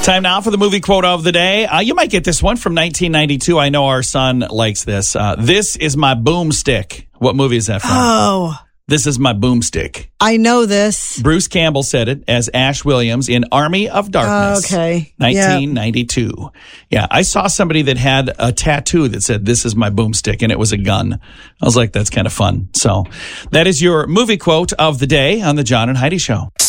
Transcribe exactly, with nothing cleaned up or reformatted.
Time now for the movie quote of the day. Uh, you might get this one from nineteen ninety-two. I know our son likes this. Uh, this is my boomstick. What movie is that from? Oh, This is my boomstick. I know this. Bruce Campbell said it as Ash Williams in Army of Darkness. Okay. nineteen ninety-two. Yep. Yeah, I saw somebody that had a tattoo that said, this is my boomstick, and it was a gun. I was like, that's kind of fun. So that is your movie quote of the day on the John and Heidi Show.